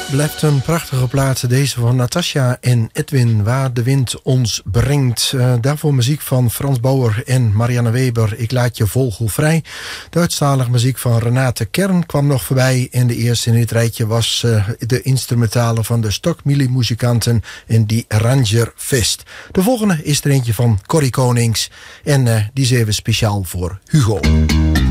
Blijft een prachtige plaat, deze van Natasja en Edwin, Waar de wind ons brengt. Daarvoor muziek van Frans Bauer en Marianne Weber, Ik laat je vogelvrij. Duitsstalige muziek van Renate Kern kwam nog voorbij. En de eerste in dit rijtje was de instrumentale van de Stokmili-muzikanten in die Ranger Fest. De volgende is er eentje van Corrie Konings en die is even speciaal voor Hugo.